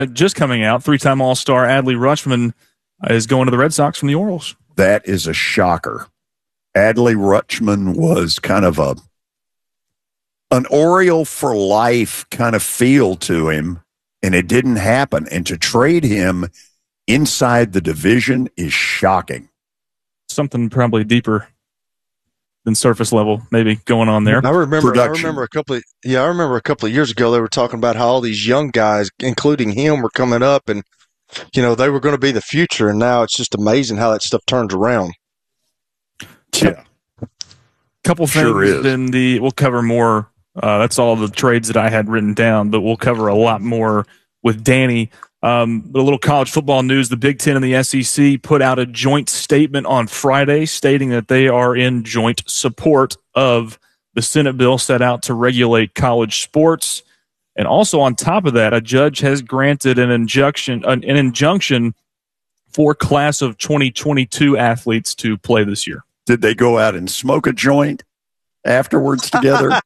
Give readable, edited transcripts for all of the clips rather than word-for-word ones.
just coming out, three-time All-Star Adley Rutschman is going to the Red Sox from the Orioles. That is a shocker. Adley Rutschman was kind of an Oriole for life kind of feel to him, and it didn't happen. And to trade him inside the division is shocking. Something probably deeper than surface level maybe going on there. I remember a couple of years ago they were talking about how all these young guys, including him, were coming up and they were going to be the future, and now it's just amazing how that stuff turns around. Yeah. Couple things we'll cover more. That's all the trades that I had written down, but we'll cover a lot more with Danny. But a little college football news. The Big Ten and the SEC put out a joint statement on Friday stating that they are in joint support of the Senate bill set out to regulate college sports. And also on top of that, a judge has granted an injunction for class of 2022 athletes to play this year. Did they go out and smoke a joint afterwards together?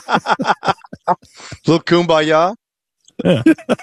Little kumbaya. Yeah.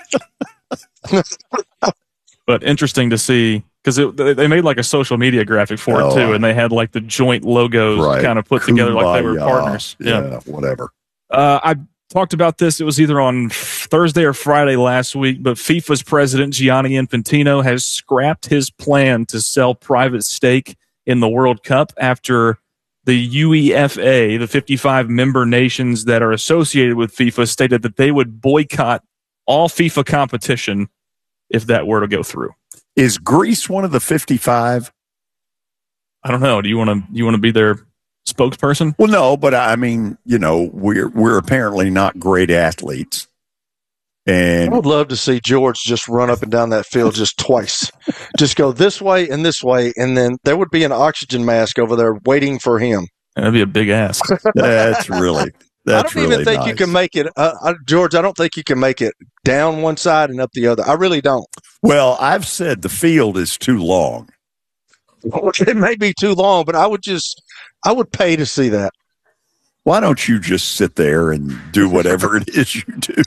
But interesting to see, because they made like a social media graphic for it too, and they had like the joint logos kind of put together like they were partners. Yeah, whatever. I talked about this. It was either on Thursday or Friday last week, but FIFA's president, Gianni Infantino, has scrapped his plan to sell private stake in the World Cup after the UEFA, the 55 member nations that are associated with FIFA, stated that they would boycott all FIFA competition if that were to go through. Is Greece one of the 55? I don't know. Do you want to be their spokesperson? Well, no, but I mean, we're apparently not great athletes. And I would love to see George just run up and down that field just twice. Just go this way, and then there would be an oxygen mask over there waiting for him. That'd be a big ass. That's really I don't even think nice. you can make it, George. I don't think you can make it down one side and up the other. I really don't. Well, I've said the field is too long. It may be too long, but I would pay to see that. Why don't you just sit there and do whatever it is you do?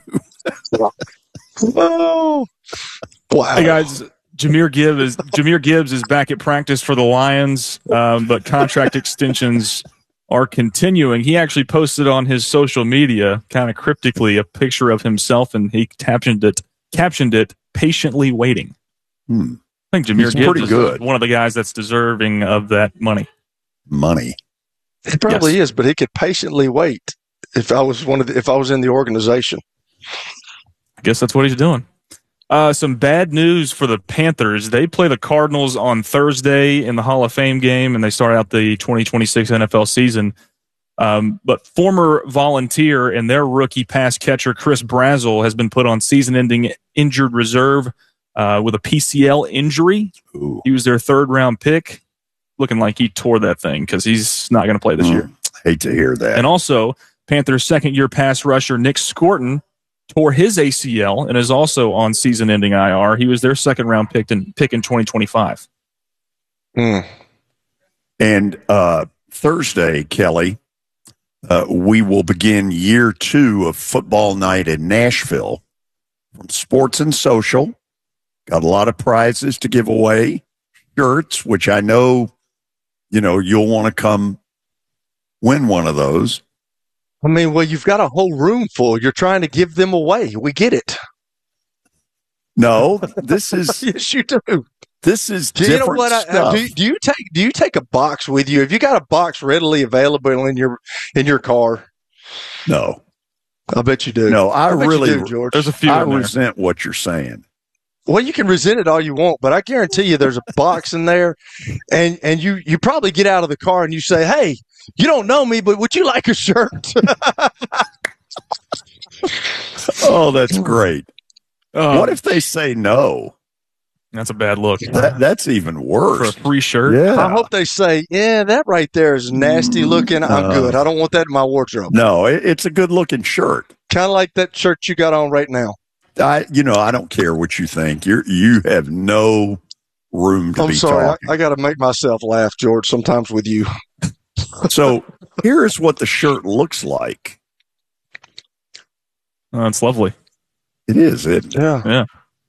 Oh, wow. Hey guys, Jahmyr Gibbs is back at practice for the Lions, but contract extensions are continuing. He actually posted on his social media, kind of cryptically, a picture of himself, and he captioned it "patiently waiting." I think Jahmyr Gibbs is one of the guys that's deserving of that money. It probably is, but he could patiently wait if I was in the organization. I guess that's what he's doing. Some bad news for the Panthers. They play the Cardinals on Thursday in the Hall of Fame game, and they start out the 2026 NFL season. But former Volunteer and their rookie pass catcher, Chris Brazzell, has been put on season-ending injured reserve with a PCL injury. Ooh. He was their third-round pick, looking like he tore that thing because he's not going to play this year. Hate to hear that. And also, Panthers' second-year pass rusher, Nick Scorton, tore his ACL and is also on season-ending IR. He was their second-round pick in 2025. And Thursday, Kelly, we will begin year 2 of football night in Nashville from Sports and Social. Got a lot of prizes to give away, shirts, which I know, you'll want to come win one of those. I mean, well, you've got a whole room full. You're trying to give them away. We get it. No, this is yes, you do. This is do different you know what stuff. Do you take a box with you? Have you got a box readily available in your car? No, I bet you do. No, I really do, George. There's a few. I resent what you're saying. Well, you can resent it all you want, but I guarantee you there's a box in there, and you probably get out of the car and you say, "Hey, you don't know me, but would you like a shirt?" Oh, that's great. What if they say no? That's a bad look. That's even worse. For a free shirt? Yeah. I hope they say, yeah, that right there is nasty looking. I'm good. I don't want that in my wardrobe. No, it's a good looking shirt. Kind of like that shirt you got on right now. I don't care what you think. You have no room to be talking. I got to make myself laugh, George, sometimes with you. So here's what the shirt looks like. Oh, it's lovely. It is, isn't it? Yeah.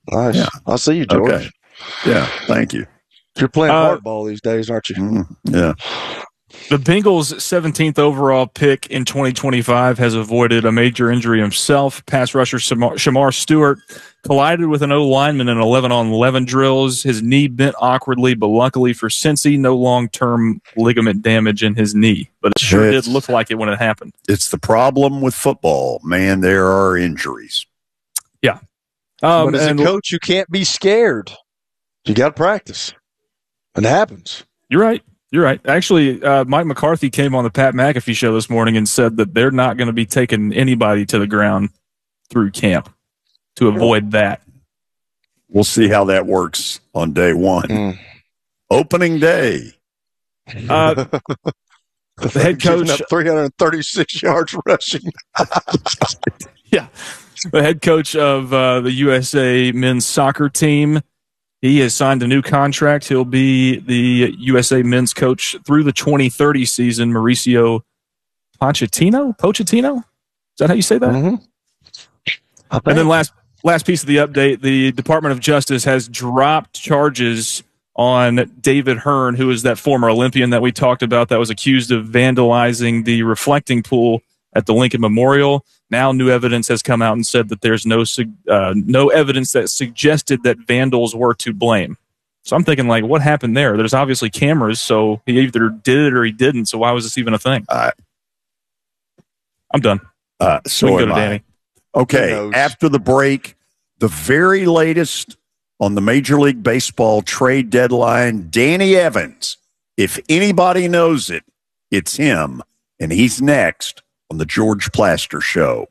Nice. Yeah. I'll see you, George. Okay. Yeah, thank you. You're playing hardball these days, aren't you? Yeah. The Bengals' 17th overall pick in 2025 has avoided a major injury himself. Pass rusher Shamar Stewart collided with an O-lineman in 11-on-11 drills. His knee bent awkwardly, but luckily for Cincy, no long-term ligament damage in his knee. But it sure did look like it when it happened. It's the problem with football, man. There are injuries. Yeah. But as a coach, you can't be scared. You got to practice. It happens. You're right. You're right. Actually, Mike McCarthy came on the Pat McAfee show this morning and said that they're not going to be taking anybody to the ground through camp to avoid that. We'll see how that works on day one. Opening day. The head coach. Up 336 yards rushing. Yeah. The head coach of the USA men's soccer team. He has signed a new contract. He'll be the USA men's coach through the 2030 season. Mauricio Pochettino? Is that how you say that? Mm-hmm. And then last piece of the update, the Department of Justice has dropped charges on David Hearn, who is that former Olympian that we talked about that was accused of vandalizing the reflecting pool at the Lincoln Memorial. Now new evidence has come out and said that there's no evidence that suggested that vandals were to blame. So I'm thinking, like, what happened there? There's obviously cameras, so he either did it or he didn't. So why was this even a thing? I'm done. So we can go to Danny. Okay, after the break, the very latest on the Major League Baseball trade deadline, Danny Evans. If anybody knows it, it's him, and he's next on the George Plaster Show.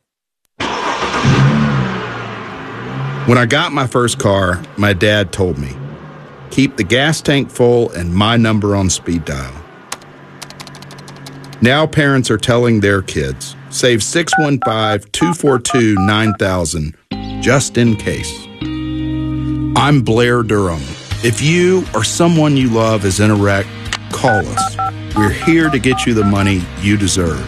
When I got my first car, my dad told me, keep the gas tank full and my number on speed dial. Now parents are telling their kids, save 615-242-9000 just in case. I'm Blair Durham. If you or someone you love is in a wreck, call us. We're here to get you the money you deserve.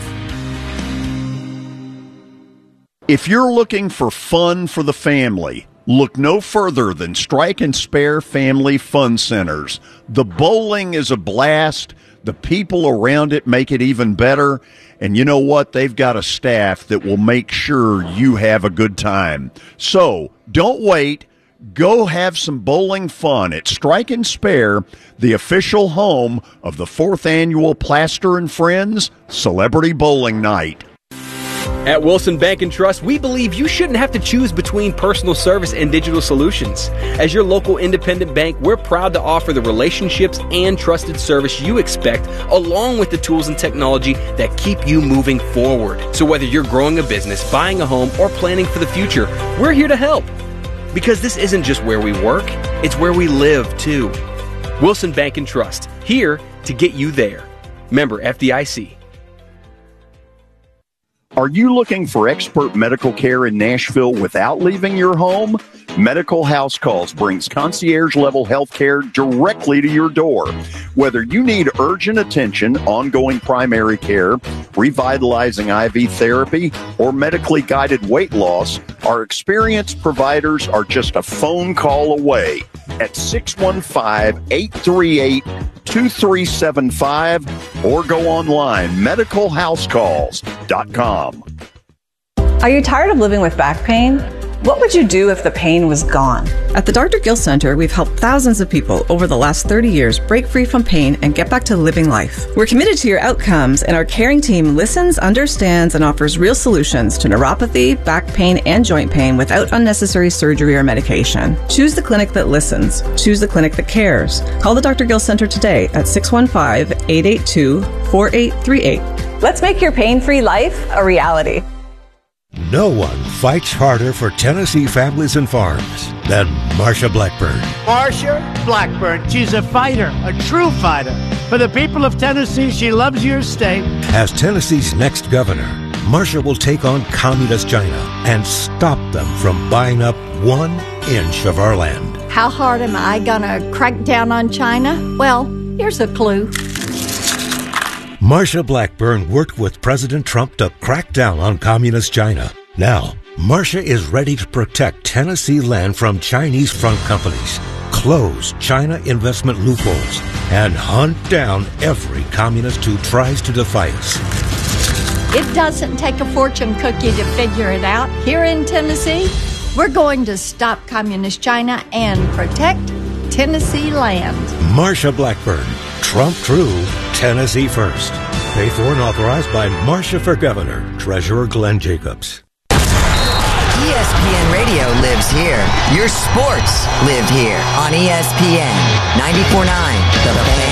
If you're looking for fun for the family, look no further than Strike and Spare Family Fun Centers. The bowling is a blast. The people around it make it even better. And you know what? They've got a staff that will make sure you have a good time. So don't wait. Go have some bowling fun at Strike and Spare, the official home of the 4th annual Plaster and Friends Celebrity Bowling Night. At Wilson Bank & Trust, we believe you shouldn't have to choose between personal service and digital solutions. As your local independent bank, we're proud to offer the relationships and trusted service you expect, along with the tools and technology that keep you moving forward. So whether you're growing a business, buying a home, or planning for the future, we're here to help. Because this isn't just where we work, it's where we live, too. Wilson Bank & Trust, here to get you there. Member FDIC. Are you looking for expert medical care in Nashville without leaving your home? Medical House Calls brings concierge-level health care directly to your door. Whether you need urgent attention, ongoing primary care, revitalizing IV therapy, or medically guided weight loss, our experienced providers are just a phone call away at 615-838-2375 or go online, medicalhousecalls.com. Are you tired of living with back pain? What would you do if the pain was gone? At the Dr. Gill Center, we've helped thousands of people over the last 30 years break free from pain and get back to living life. We're committed to your outcomes, and our caring team listens, understands, and offers real solutions to neuropathy, back pain, and joint pain without unnecessary surgery or medication. Choose the clinic that listens. Choose the clinic that cares. Call the Dr. Gill Center today at 615-882-4838. Let's make your pain-free life a reality. No one fights harder for Tennessee families and farms than Marsha Blackburn. Marsha Blackburn, she's a fighter, a true fighter. For the people of Tennessee, she loves your state. As Tennessee's next governor, Marsha will take on communist China and stop them from buying up 1 inch of our land. How hard am I gonna crack down on China? Well, here's a clue. Marsha Blackburn worked with President Trump to crack down on communist China. Now, Marcia is ready to protect Tennessee land from Chinese front companies, close China investment loopholes, and hunt down every communist who tries to defy us. It doesn't take a fortune cookie to figure it out. Here in Tennessee, we're going to stop communist China and protect Tennessee land. Marcia Blackburn, Trump True, Tennessee First. Paid for and authorized by Marcia for Governor, Treasurer Glenn Jacobs. ESPN Radio lives here. Your sports live here on ESPN 94.9 The Fan.